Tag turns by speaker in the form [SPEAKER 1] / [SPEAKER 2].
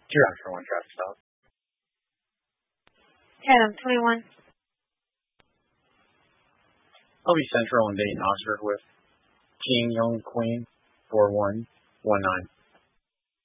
[SPEAKER 1] 2 after 1 traffic stop.
[SPEAKER 2] Adam 21.
[SPEAKER 1] I'll be Central and Dayton Oxford with King Young Queen 4119.